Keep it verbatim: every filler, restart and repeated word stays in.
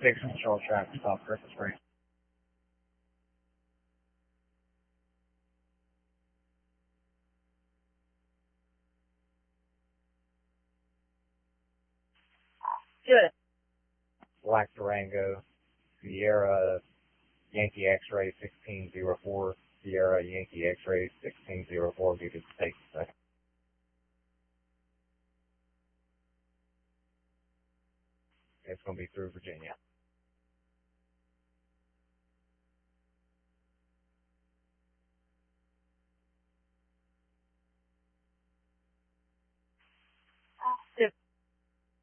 six, control traffic, stop Griffith Springs. Good. Black Durango, Sierra, Yankee X-ray sixteen zero four, Sierra Yankee X-ray sixteen zero four, due to state